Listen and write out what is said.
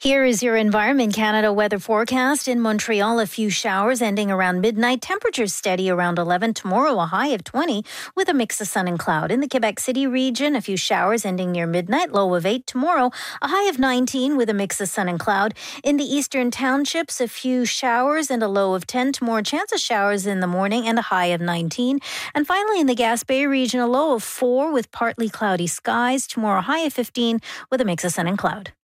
Here is your Environment Canada weather forecast. In Montreal, a few showers ending around midnight. Temperatures steady around 11. Tomorrow, a high of 20 with a mix of sun and cloud. In the Quebec City region, a few showers ending near midnight. Low of 8. Tomorrow, a high of 19 with a mix of sun and cloud. In the eastern townships, a few showers and a low of 10. Tomorrow, chance of showers in the morning and a high of 19. And finally, in the Gaspé region, a low of 4 with partly cloudy skies. Tomorrow, a high of 15 with a mix of sun and cloud.